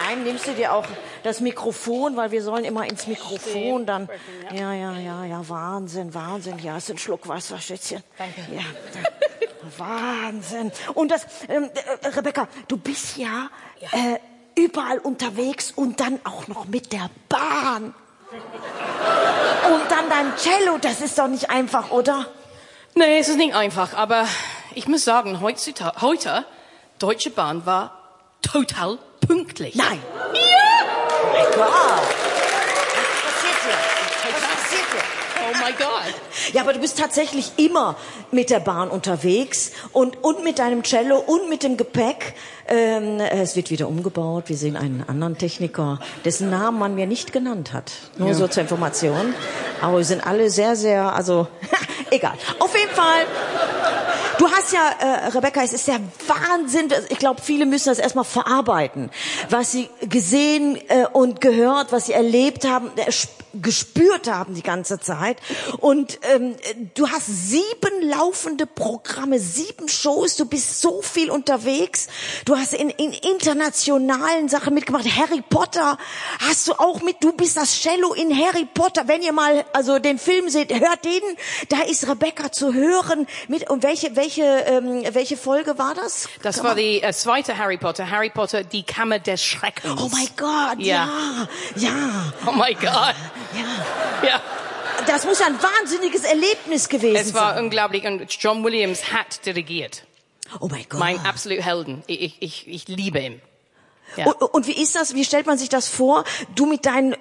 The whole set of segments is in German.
rein, nimmst du dir auch das Mikrofon, weil wir sollen immer ins Mikrofon dann. Ja, Wahnsinn. Ja, ist ein Schluck Wasser, Schätzchen. Danke. Ja, Wahnsinn. Und das, Rebecca, du bist ja überall unterwegs und dann auch noch mit der Bahn. Und dann dein Cello, das ist doch nicht einfach, oder? Nee, es ist nicht einfach, aber ich muss sagen, heute Deutsche Bahn war total pünktlich. Nein. Ja! Oh mein Gott. Was passiert hier? Oh my God. Ja, aber du bist tatsächlich immer mit der Bahn unterwegs und mit deinem Cello und mit dem Gepäck. Es wird wieder umgebaut. Wir sehen einen anderen Techniker, dessen Namen man mir nicht genannt hat. Nur so zur Information. Aber wir sind alle sehr, sehr, also egal. Auf jeden Fall. Du hast ja, Rebecca, es ist ja Wahnsinn. Ich glaube, viele müssen das erstmal verarbeiten, was sie gesehen und gehört, was sie erlebt haben, gespürt haben die ganze Zeit. Und du hast 7 laufende Programme, 7 Shows. Du bist so viel unterwegs. Du hast in internationalen Sachen mitgemacht. Harry Potter hast du auch mit. Du bist das Cello in Harry Potter. Wenn ihr mal also den Film seht, hört den. Da ist Rebecca zu hören. Und welche Folge war das? Das war die zweite Harry Potter, die Kammer des Schreckens. Oh mein Gott, ja. Oh my God. Ja. Das muss ein wahnsinniges Erlebnis gewesen sein. Es war unglaublich und John Williams hat dirigiert. Oh mein Gott. Mein absoluter Helden. Ich liebe ihn. Ja. Und wie ist das? Wie stellt man sich das vor? Du mit deinen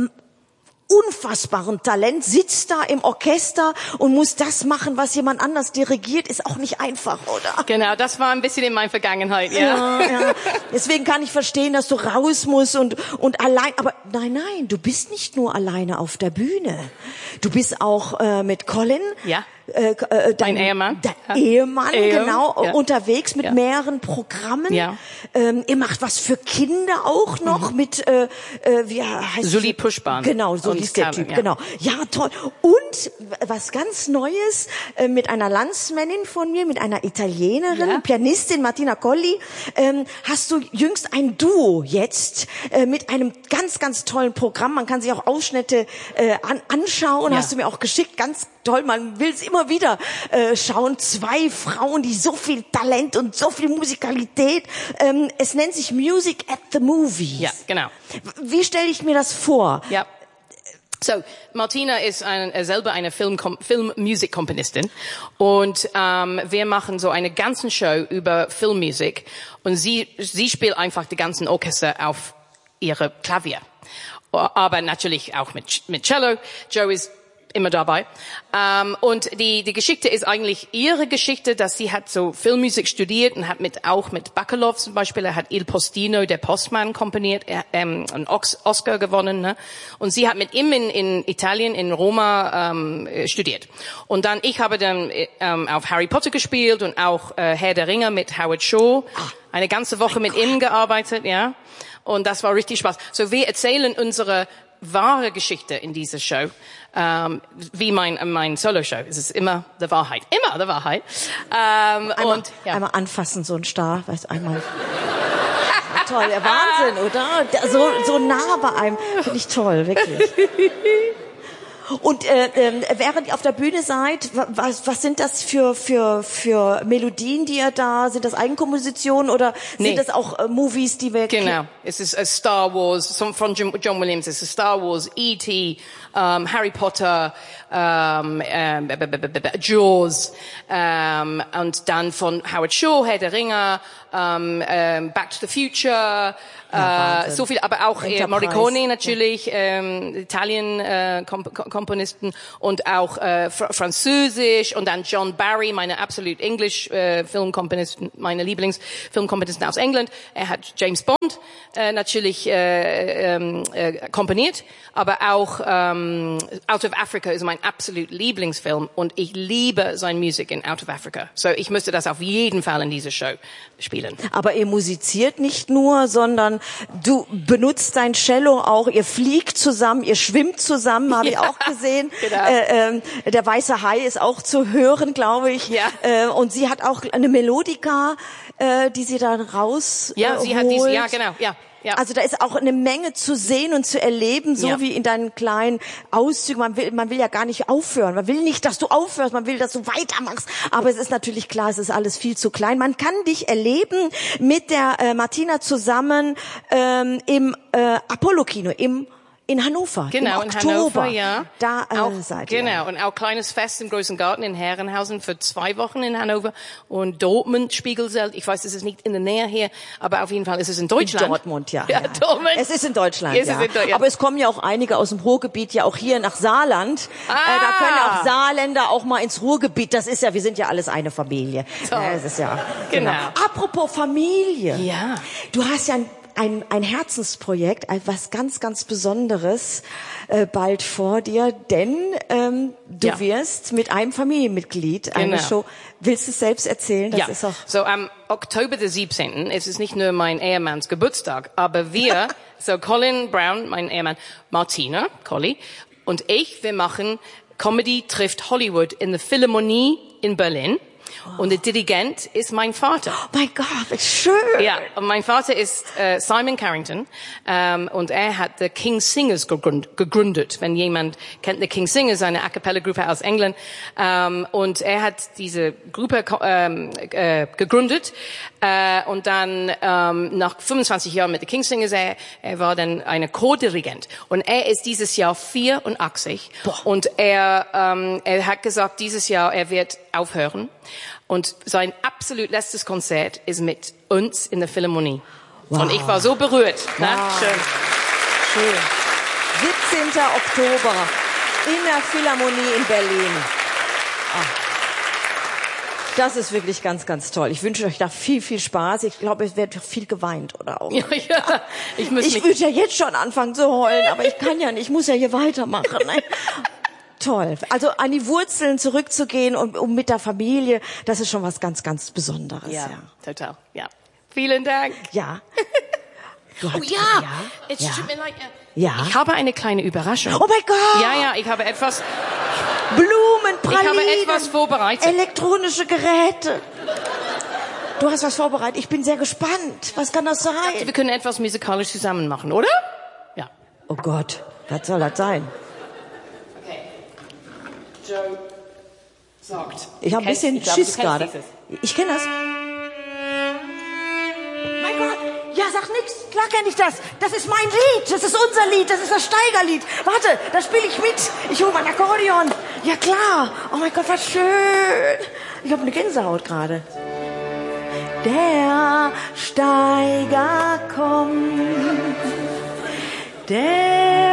unfassbaren Talent sitzt da im Orchester und muss das machen, was jemand anders dirigiert, ist auch nicht einfach, oder? Genau, das war ein bisschen in meiner Vergangenheit, ja. Deswegen kann ich verstehen, dass du raus musst und allein, aber nein, du bist nicht nur alleine auf der Bühne. Du bist auch mit Colin. Ja. Dein Ehemann. Der Ehemann, genau, unterwegs mit mehreren Programmen. Ja. Ihr macht was für Kinder auch noch mit, wie heißt Sully Puschbahn. Genau, so ist der Typ, genau. Ja, toll. Und was ganz Neues, mit einer Landsmännin von mir, mit einer Italienerin, Pianistin Martina Colli, hast du jüngst ein Duo jetzt, mit einem ganz, ganz tollen Programm. Man kann sich auch Ausschnitte anschauen, hast du mir auch geschickt, ganz toll, man will es immer wieder schauen. 2 Frauen, die so viel Talent und so viel Musikalität. Es nennt sich Music at the Movies. Ja, genau. Wie stelle ich mir das vor? Ja. So, Martina ist selber eine Film-Musik-Komponistin und wir machen so eine ganze Show über Filmmusik und sie spielt einfach die ganzen Orchester auf ihre Klavier. Aber natürlich auch mit Cello. Joe ist immer dabei. Und die Geschichte ist eigentlich ihre Geschichte, dass sie hat so Filmmusik studiert und hat auch mit Bacalov zum Beispiel, er hat Il Postino, der Postman, komponiert, einen Oscar gewonnen, ne? Und sie hat mit ihm in Italien, in Roma, studiert. Und dann, ich habe dann auf Harry Potter gespielt und auch Herr der Ringe mit Howard Shaw. Eine ganze Woche mit ihm gearbeitet, ja. Und das war richtig Spaß. So, wir erzählen unsere wahre Geschichte in dieser Show, wie mein Solo-Show. Es ist immer die Wahrheit. Immer die Wahrheit. Einmal anfassen, so ein Star, weißt einmal. Toll, ja, Wahnsinn, oder? So nah bei einem. Finde ich toll, wirklich. Und während ihr auf der Bühne seid, was sind das für Melodien, die ihr da, sind das Eigenkompositionen oder sind das auch Movies, die wir Genau, es ist Star Wars, von John Williams, es ist Star Wars, E.T., Harry Potter, Jaws, und dann von Howard Shaw, Herr der Ringe, Back to the Future, so viel, aber auch Morricone natürlich, Italien Komponisten und auch Französisch und dann John Barry, meine absolut Englisch Filmkomponisten, meine Lieblingsfilmkomponisten aus England. Er hat James Bond natürlich komponiert, aber auch Out of Africa ist mein absolut Lieblingsfilm und ich liebe seine Musik in Out of Africa. So ich müsste das auf jeden Fall in dieser Show spielen. Aber ihr musiziert nicht nur, sondern du benutzt dein Cello auch, ihr fliegt zusammen, ihr schwimmt zusammen, habe ich auch gesehen. Genau. Der weiße Hai ist auch zu hören, glaube ich. Ja. Und sie hat auch eine Melodika, die sie dann raus Ja, sie hat diese, ja, genau, ja. Ja. Also da ist auch eine Menge zu sehen und zu erleben, so wie in deinen kleinen Auszügen. Man will ja gar nicht aufhören. Man will nicht, dass du aufhörst. Man will, dass du weitermachst. Aber es ist natürlich klar, es ist alles viel zu klein. Man kann dich erleben mit der Martina zusammen im Apollo-Kino, in Hannover, genau, im in Oktober. Hannover, ja. Da auch, seid ihr. Genau, und auch kleines Fest im Großen Garten in Herrenhausen für 2 Wochen in Hannover und Dortmund, Spiegelzelt. Ich weiß, es ist nicht in der Nähe hier, aber auf jeden Fall ist es in Deutschland. In Dortmund, ja. Dortmund. Es ist in Deutschland, Es ist in Deutschland. Aber es kommen ja auch einige aus dem Ruhrgebiet ja auch hier nach Saarland. Da können auch Saarländer auch mal ins Ruhrgebiet. Das ist ja, wir sind ja alles eine Familie. Das ist ja, Genau. Apropos Familie. Ja. Du hast ja ein Herzensprojekt, etwas ganz, ganz Besonderes bald vor dir, denn du wirst mit einem Familienmitglied eine Show. Willst du es selbst erzählen? Das ist auch so am Oktober der 17. Es ist nicht nur mein Ehemanns Geburtstag, aber wir, so Colin Brown, mein Ehemann, Martina, Colli und ich, wir machen Comedy trifft Hollywood in der Philharmonie in Berlin. Und der Dirigent ist mein Vater. Oh mein Gott, wie schön. Ja, und mein Vater ist Simon Carrington und er hat The King Singers gegründet. Wenn jemand kennt The King Singers, eine A-cappella-Gruppe aus England. Und er hat diese Gruppe gegründet und dann nach 25 Jahren mit The King Singers, er war dann eine Co-Dirigent. Und er ist dieses Jahr 84. Boah. Und er hat gesagt, dieses Jahr er wird aufhören. Und sein absolut letztes Konzert ist mit uns in der Philharmonie. Wow. Und ich war so berührt. Wow. Ne? Schön. 17. Oktober in der Philharmonie in Berlin. Das ist wirklich ganz, ganz toll. Ich wünsche euch da viel, viel Spaß. Ich glaube, es wird viel geweint oder auch. Ja. Ich würde ja jetzt schon anfangen zu heulen, aber ich kann ja nicht. Ich muss ja hier weitermachen. Ne? Toll. Also an die Wurzeln zurückzugehen und um mit der Familie, das ist schon was ganz, ganz Besonderes. Ja, total. Ja. Vielen Dank. Ja. Es tut mir leid. Ja. Ich habe eine kleine Überraschung. Oh mein Gott. Ja, ich habe etwas. Blumen, Pralinen. Ich habe etwas vorbereitet. Elektronische Geräte. Du hast was vorbereitet. Ich bin sehr gespannt. Was kann das sein? Wir können etwas musikalisch zusammen machen, oder? Ja. Oh Gott. Was soll das sein? Joe sagt. Ich habe ein bisschen Schiss gerade. Ich kenne das. Mein Gott. Ja, sag nix. Klar kenne ich das. Das ist mein Lied. Das ist unser Lied. Das ist das Steigerlied. Warte, da spiele ich mit. Ich hole mein Akkordeon. Ja, klar. Oh mein Gott, was schön. Ich habe eine Gänsehaut gerade. Der Steiger kommt. Der